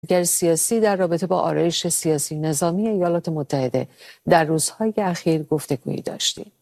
گر سیاسی در رابطه با آرایش سیاسی نظامی ایالات متحده در روزهای اخیر گفتگویی داشتیم.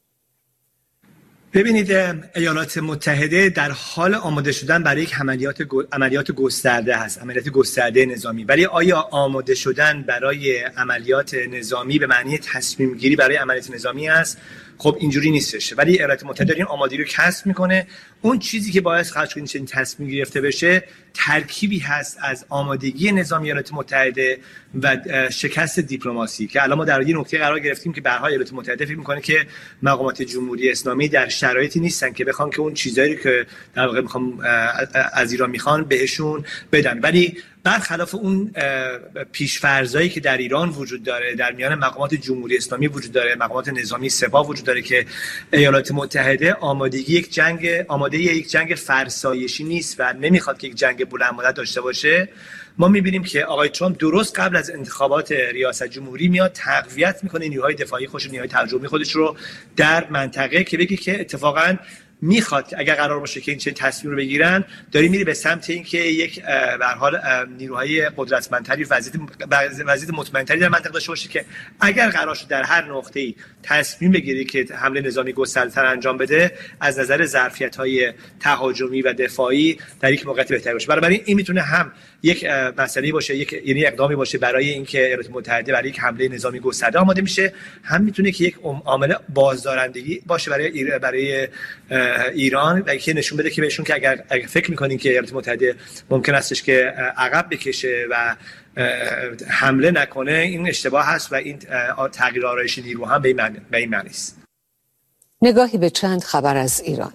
ببینید، ایالات متحده در حال آماده شدن برای یک عملیات گسترده هست، عملیات گسترده نظامی. ولی آیا آماده شدن برای عملیات نظامی به معنی تصمیم گیری برای عملیات نظامی است؟ خب اینجوری نیستش. ولی ایالات متحده این آمادگی رو کسب میکنه. اون چیزی که باعث خواهد شد این تصمیم گرفته بشه ترکیبی هست از آمادگی نظامی ایالات متحده و شکست دیپلماسی که الان ما در این نقطه قرار گرفتیم که به هر حال ایالات متحده فکر میکنه که مقامات جمهوری اسلامی در شرایطی نیستن که بخوان که اون چیزایی که در واقع میخوام از ایران میخوان بهشون بدن. ولی برخلاف اون پیش‌فرضایی که در ایران وجود داره، در میان مقامات جمهوری اسلامی وجود داره، مقامات نظامی سپاه وجود داره که ایالات متحده آماده یک جنگ فرسایشی نیست و نمیخواد که یک جنگ بلند مدت داشته باشه. ما میبینیم که آقای ترامپ درست قبل از انتخابات ریاست جمهوری میاد تقویت میکنه نیروهای دفاعی خودش و نیروهای ترجمه‌ای خودش رو در منطقه که بگه که اتفاقاً میخواد که اگر قرار باشه که این چه تصمیم رو بگیرن، داری میری به سمت اینکه یک به هر حال نیروهای قدرتمندتری وضعیت مطمئن‌تری در منطقه داشته باشه که اگر قرار شد در هر نقطه‌ای تصمیم بگیری که حمله نظامی گسترده‌تر انجام بده، از نظر ظرفیت‌های تهاجمی و دفاعی در یک موقعیت بهتری باشه. بنابراین این میتونه هم یک مسئله باشه، یعنی اقدامی باشه برای اینکه ایالات متحده برای یک حمله نظامی گسترده آماده میشه، هم میتونه که یک عامل بازدارندگی باشه برای ایران و که نشون بده که بهشون که اگر فکر میکنین که ایالات متحده ممکن استش که عقب بکشه و حمله نکنه، این اشتباه هست و این تغییر آرایش نیرو هم به این معنی است. نگاهی به چند خبر از ایران.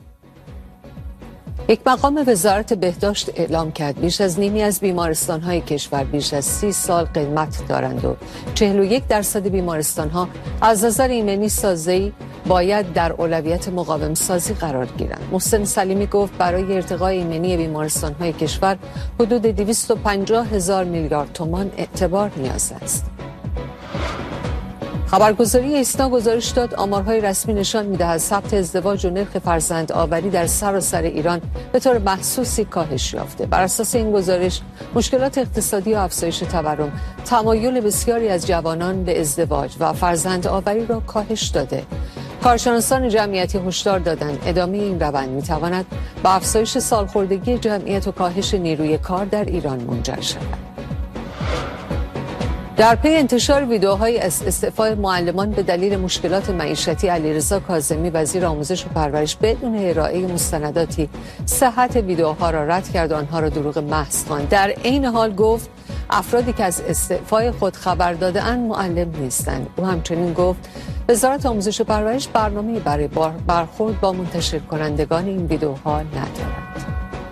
یک مقام وزارت بهداشت اعلام کرد بیش از نیمی از بیمارستان‌های کشور بیش از 30 سال قدمت دارند و 41% بیمارستان‌ها از نظر ایمنی سازی باید در اولویت مقاوم سازی قرار گیرند. محسن سلیمی گفت برای ارتقای ایمنی بیمارستان‌های کشور حدود 250,000 میلیارد تومان اعتبار نیاز است. خبرگزاری ایسنا گزارش داد آمارهای رسمی نشان می‌دهد ثبت ازدواج و نرخ فرزند آوری در سراسر ایران به طور محسوسی کاهش یافته. بر اساس این گزارش مشکلات اقتصادی و افزایش تورم تمایل بسیاری از جوانان به ازدواج و فرزند آوری را کاهش داده. کارشناسان جمعیتی هشدار دادند ادامه این روند می‌تواند به افزایش سالخوردگی جمعیت و کاهش نیروی کار در ایران منجر شود. در پی انتشار ویدئوهای از استعفای معلمان به دلیل مشکلات معیشتی، علیرضا کاظمی وزیر آموزش و پرورش بدون ارائه مستنداتی صحت ویدئوها را رد کرد و آنها را دروغ محض خواند. در عین حال گفت افرادی که از استعفای خود خبر داده‌اند معلم نیستند. او همچنین گفت وزارت آموزش و پرورش برنامه‌ای برای برخورد با منتشر کنندگان این ویدئوها ندارد.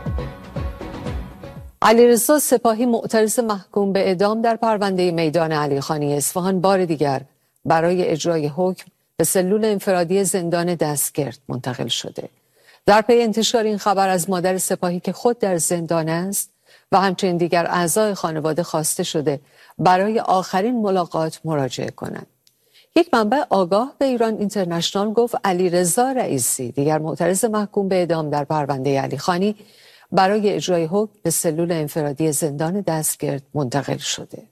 علیرضا سپاهی معترض محکوم به اعدام در پرونده میدان علیخانی اصفهان بار دیگر برای اجرای حکم به سلول انفرادی زندان دستگرد منتقل شده. در پی انتشار این خبر از مادر سپاهی که خود در زندان است و همچنین دیگر اعضای خانواده خواسته شده برای آخرین ملاقات مراجعه کنند. یک منبع آگاه به ایران اینترنشنال گفت علیرضا رئیسی دیگر معترض محکوم به اعدام در پرونده علیخانی برای اجرای حکم به سلول انفرادی زندان دستگرد منتقل شده.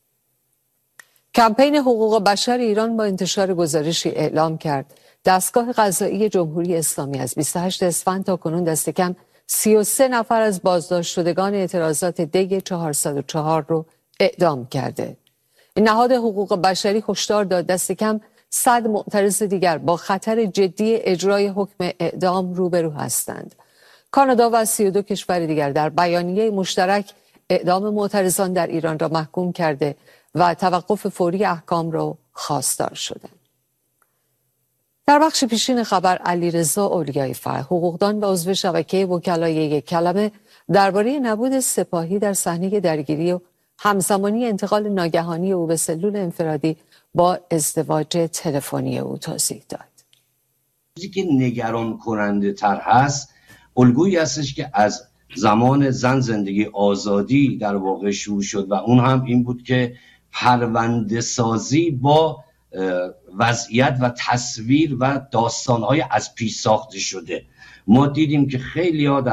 کمپین حقوق بشر ایران با انتشار گزارشی اعلام کرد دستگاه قضایی جمهوری اسلامی از 28 اسفند تا کنون دست کم 33 نفر از بازداشت شدگان اعتراضات دی 404 رو اعدام کرده. این نهاد حقوق بشری هشدار داد دست کم 100 معترض دیگر با خطر جدی اجرای حکم اعدام روبرو هستند. کانادا و 32 کشور دیگر در بیانیه مشترک اعدام معترضان در ایران را محکوم کرده و توقف فوری احکام را خواستار شدند. در بخش پیشین خبر علیرضا اولیای فر، حقوقدان و عضو شبکه وکلای یک کلمه درباره نبود سپاهی در صحنه درگیری و همزمانی انتقال ناگهانی او به سلول انفرادی با ازدواج تلفنی او توضیح داد. چیزی که نگران کننده تر هست الگویی هستش که از زمان زن زندگی آزادی در واقع شروع شد و اون هم این بود که پرونده سازی با وضعیت و تصویر و داستانهای از پیش ساخته شده. ما دیدیم که خیلی ها در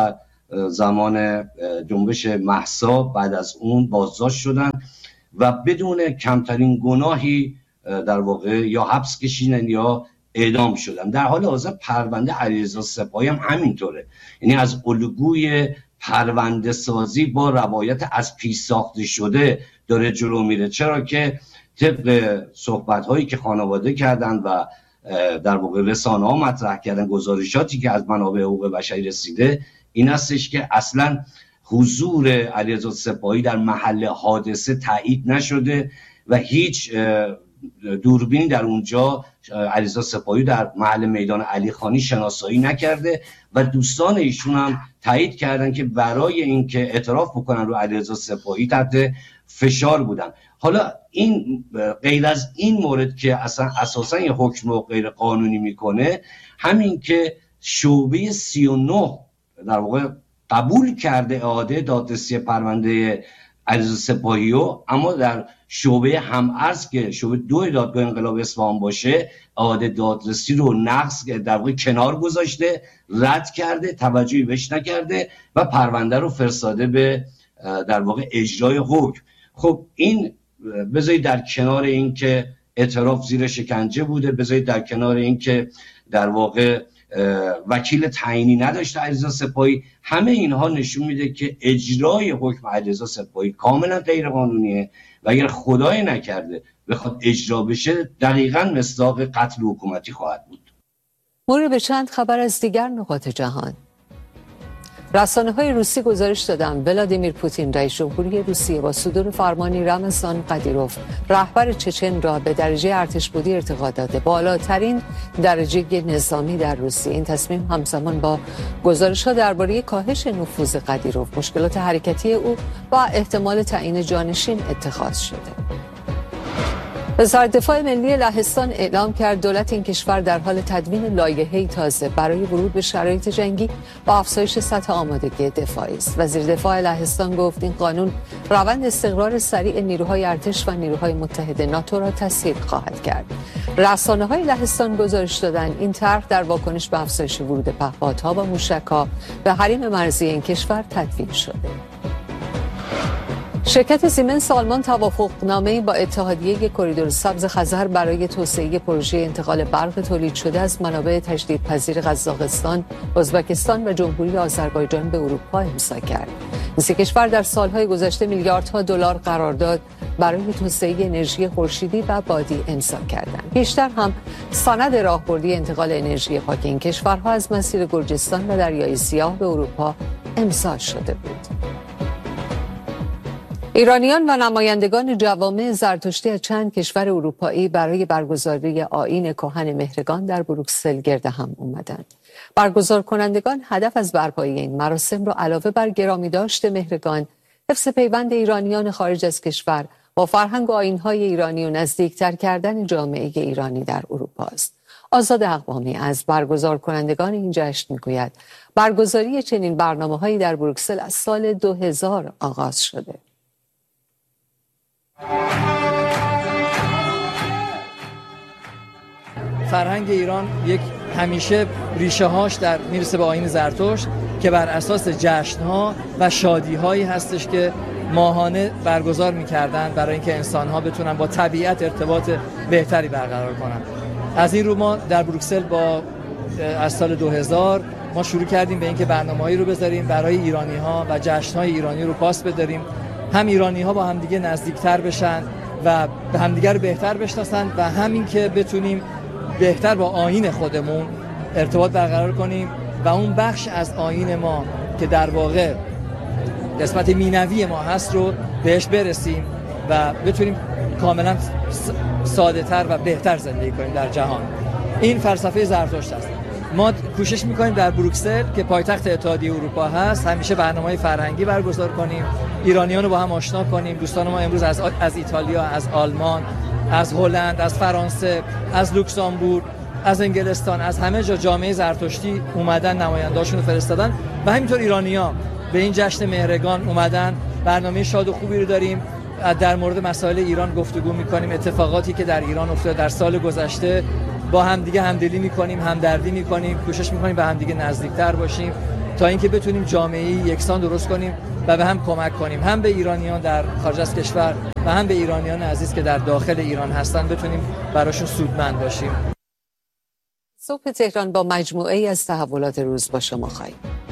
زمان جنبش مهسا بعد از اون بازداشت شدن و بدون کمترین گناهی در واقع یا حبس کشیدن یا اعدام شدن. در حال حاضر پرونده علیرضا سپاهی هم همینطوره، یعنی از الگوی پرونده سازی با روایت از پیش ساخته شده داره جلو میره، چرا که طبق صحبت هایی که خانواده کردن و در واقع رسانه ها مطرح کردن، گزارشاتی که از منابع حقوق بشری رسیده این هستش که اصلا حضور علیرضا سپاهی در محل حادثه تایید نشده و هیچ دوربینی در اونجا علیرضا سپاهی در محل میدان علی خانی شناسایی نکرده و دوستان ایشون هم تایید کردن که برای اینکه اعتراف بکنن رو علیرضا سپاهی تحت فشار بودن. حالا این غیر از این مورد که اصلا اساسا یه حکم رو غیر قانونی میکنه، همین که شعبه 39 در واقع قبول کرده اعاده دادرسی پرونده علیرضا سپاهیو، اما در شعبه هم‌ارز که شعبه 2 دادگاه انقلاب اصفهان باشه اعاده دادرسی رو نقض در واقع کنار گذاشته، رد کرده، توجهی بهش نکرده و پرونده رو فرستاده به در واقع اجرای حکم. خب این بذارید در کنار این که اعتراف زیر شکنجه بوده، بذارید در کنار این که در واقع وکیل تعیینی نداشته علیرضا سپاهی، همه اینها نشون میده که اجرای حکم علیرضا سپاهی کاملا غیر قانونیه و اگر خدای نکرده بخواد اجرا بشه دقیقاً مصداق قتل حکومتی خواهد بود. مرور به چند خبر از دیگر نقاط جهان. رسانه‌های روسی گزارش دادند ولادیمیر پوتین رئیس جمهوری روسیه با صدور فرمانی رمضان قدیروف رهبر چچن را به درجه ارتشبودی ارتقا داده، بالاترین درجه نظامی در روسیه. این تصمیم همزمان با گزارش‌ها درباره کاهش نفوذ قدیروف، مشکلات حرکتی او و احتمال تعیین جانشین اتخاذ شده. وزارت دفاع ملی لهستان اعلام کرد دولت این کشور در حال تدوین لایحه‌ای تازه برای ورود به شرایط جنگی و افزایش سطح آمادگی دفاعی است. وزیر دفاع لهستان گفت این قانون روند استقرار سریع نیروهای ارتش و نیروهای متحد ناتو را تسهیل خواهد کرد. رسانه‌های لهستان گزارش دادند این طرح در واکنش به افزایش ورود پهپادها و موشک‌ها به حریم مرزی این کشور تدوین شده. شرکت سیمنس آلمان توافقنامه‌ای با اتحادیه کریدور سبز خزر برای توسعه پروژه انتقال برق تولید شده از منابع تجدیدپذیر قزاقستان، ازبکستان و جمهوری آذربایجان به اروپا امضا کرد. این سه کشور در سالهای گذشته میلیاردها دلار قرارداد برای توسعه انرژی خورشیدی و بادی امضا کردند. بیشتر هم سند راهبردی انتقال انرژی پاک این کشورها از مسیر گرجستان و دریای سیاه به اروپا امضا شده بود. ایرانیان و نمایندگان جوامع زرتشتی از چند کشور اروپایی برای برگزاری آیین کهن مهرگان در بروکسل گرد هم اومدند. برگزار کنندگان هدف از برپایی این مراسم را علاوه بر گرامیداشت مهرگان، حفظ پیوند ایرانیان خارج از کشور با فرهنگ و آیین‌های ایرانی و نزدیکتر کردن جامعه ایرانی در اروپا است. آزاد اقوامی از برگزار کنندگان این جشن میگوید برگزاری چنین برنامه‌هایی در بروکسل از سال 2000 آغاز شده. فرهنگ ایران یک همیشه ریشه هاش در میرسه به آیین زرتشت که بر اساس جشن‌ها و شادی‌هایی هستش که ماهانه برگزار می‌کردن برای اینکه انسان‌ها بتونن با طبیعت ارتباط بهتری برقرار کنن. از این رو ما در بروکسل از سال 2000 ما شروع کردیم به اینکه برنامه‌هایی رو بذاریم برای ایرانی‌ها و جشن‌های ایرانی رو پاس بداریم، هم ایرانی‌ها با همدیگه نزدیکتر بشن و به همدیگه رو بهتر بشناسن و همین که بتونیم بهتر با آیین خودمون ارتباط برقرار کنیم و اون بخش از آیین ما که در واقع قسمت مینوی ما هست رو بهش برسیم و بتونیم کاملا ساده تر و بهتر زندگی کنیم در جهان. این فلسفه زرتشت است. ما کوشش میکنیم در بروکسل که پایتخت اتحادیه اروپا هست همیشه برنامه‌های فرهنگی برگزار کنیم، ایرانیان رو با هم آشنا کنیم. دوستان ما امروز از ایتالیا، از آلمان، از هلند، از فرانسه، از لوکزامبورگ، از انگلستان، از همه جا جامعه زرتشتی اومدن، نماینده‌هاشون رو فرستادن و همینطور ایرانی‌ها به این جشن مهرگان اومدن. برنامه شاد و خوبی رو داریم، در مورد مسائل ایران گفتگو می‌کنیم، اتفاقاتی که در ایران افتاده در سال گذشته با همدیگه همدلی می‌کنیم، همدردی می‌کنیم، کوشش می‌کنیم به همدیگه نزدیک‌تر باشیم تا اینکه بتونیم جامعه یکسان درست کنیم و به هم کمک کنیم، هم به ایرانیان در خارج از کشور و هم به ایرانیان عزیز که در داخل ایران هستن بتونیم براشون سودمند باشیم. صبح تهران با مجموعه از تحولات روز با شما خواهیم.